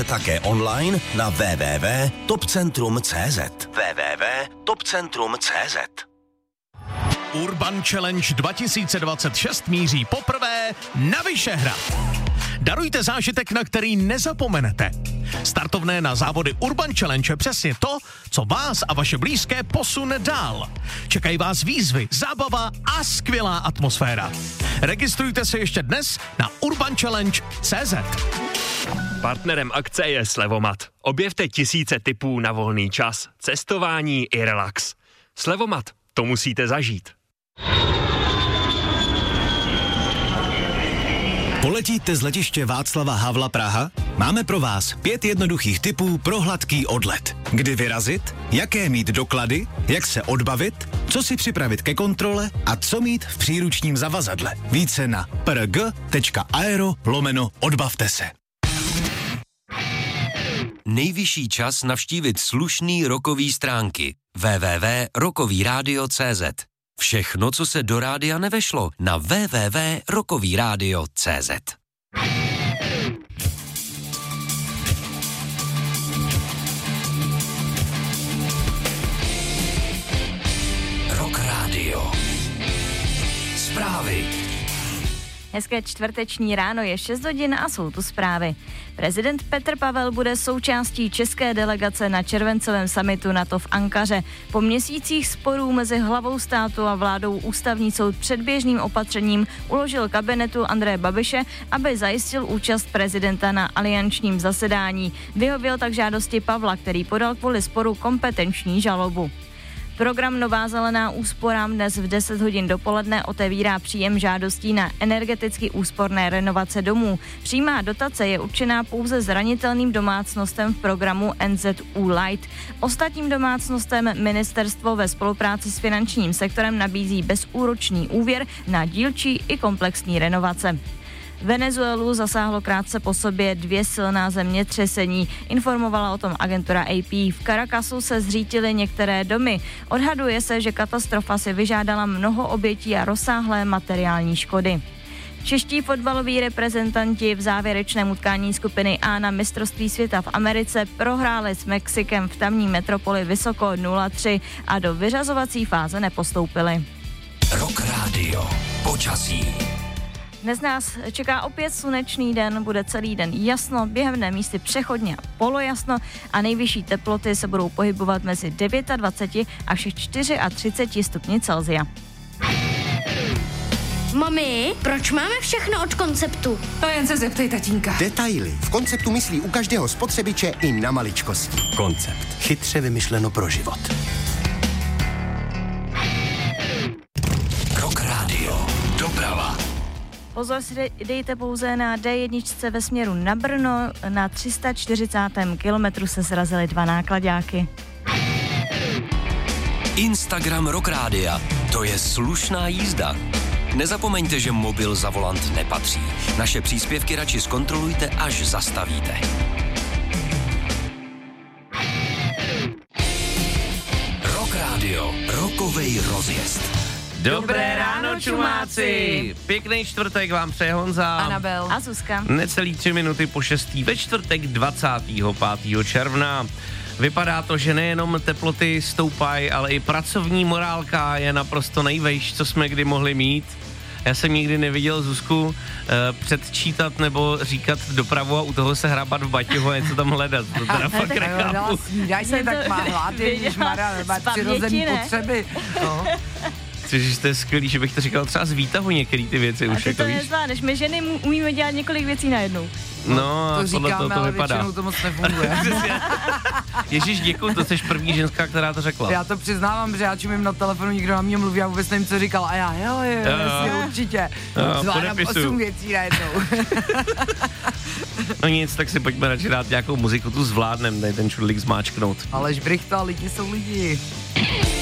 najdete také online na www.topcentrum.cz. www.topcentrum.cz. Urban Challenge 2026 míří poprvé na Vyšehrad. Darujte zážitek, na který nezapomenete. Startovné na závody Urban Challenge je přesně to, co vás a vaše blízké posune dál. Čekají vás výzvy, zábava a skvělá atmosféra. Registrujte se ještě dnes na urbanchallenge.cz. Partnerem akce je Slevomat. Objevte tisíce tipů na volný čas, cestování i relax. Slevomat, to musíte zažít. Poletíte z letiště Václava Havla Praha? Máme pro vás 5 jednoduchých tipů pro hladký odlet. Kdy vyrazit, jaké mít doklady, jak se odbavit, co si připravit ke kontrole a co mít v příručním zavazadle. Více na prg.aero/odbavte se. Nejvyšší čas navštívit slušný rockový stránky www.rockovyradio.cz. Všechno, co se do rádia nevešlo, na www.rockovyradio.cz. Rock Radio. Zprávy. Hezké čtvrteční ráno, je 6 hodin a jsou tu zprávy. Prezident Petr Pavel bude součástí české delegace na červencovém summitu NATO v Ankaře. Po měsících sporů mezi hlavou státu a vládou ústavní soud předběžným opatřením uložil kabinetu Andreje Babiše, aby zajistil účast prezidenta na aliančním zasedání. Vyhověl tak žádosti Pavla, který podal kvůli sporu kompetenční žalobu. Program Nová zelená úsporám dnes v 10 hodin dopoledne otevírá příjem žádostí na energeticky úsporné renovace domů. Přímá dotace je určená pouze zranitelným domácnostem v programu NZÚ Light. Ostatním domácnostem ministerstvo ve spolupráci s finančním sektorem nabízí bezúročný úvěr na dílčí i komplexní renovace. Venezuelu zasáhlo krátce po sobě 2 silná zemětřesení, informovala o tom agentura AP. V Caracasu se zřítily některé domy. Odhaduje se, že katastrofa si vyžádala mnoho obětí a rozsáhlé materiální škody. Čeští fotbaloví reprezentanti v závěrečném utkání skupiny A na mistrovství světa v Americe prohráli s Mexikem v tamní metropoli vysoko 0-3 a do vyřazovací fáze nepostoupili. Rock Radio. Počasí. Dnes nás čeká opět slunečný den, bude celý den jasno, během místy přechodně a polojasno a nejvyšší teploty se budou pohybovat mezi 29 až 34 stupni Celsia. Mami, proč máme všechno od Konceptu? To jen se zeptej tatínka. Detaily. V Konceptu myslí u každého spotřebiče i na maličkosti. Koncept. Chytře vymyšleno pro život. Rock Radio. Doprava. Pozor si dejte pouze na D1 ve směru na Brno, na 340. kilometru se srazily 2 náklaďáky. Instagram Rock Rádia. To je slušná jízda. Nezapomeňte, že mobil za volant nepatří. Naše příspěvky radši zkontrolujte, až zastavíte. Rock Radio. Rockovej rozjezd. Dobré ráno, čumáci! Pěkný čtvrtek vám přeje Honza. Anabel. A Zuzka. Necelý 3 minuty po 6. ve čtvrtek 25. června. Vypadá to, že nejenom teploty stoupají, ale i pracovní morálka je naprosto nejvejš, co jsme kdy mohli mít. Já jsem nikdy neviděl Zuzku předčítat nebo říkat dopravu a u toho se hrabat v baťohu a něco tam hledat. To teda fakt nechápu. Snídaně, tak má hlad, ježišmarja, má přirozený potřeby. No. Což to je skvělý, že bych to říkal třeba z výtahu některý ty věci. A už ty jako to víš. nezvládneš, my ženy umíme dělat několik věcí najednou. No, to podle říkáme, toho to ale vypadá. většinou to moc nefunguje. Ježíš, děkuju, to jsi první ženská, která to řekla. Já to přiznávám, že já čumím na telefonu, nikdo na mě mluví a vůbec nevím, co říkal. A já, jo, určitě. Zvládám 8 věcí najednou. No nic, tak si pojďme radši dát nějakou muziku, tu zvládnem, tady ten čudlík zmáčknout. Aleš Brychta, lidi jsou lidi.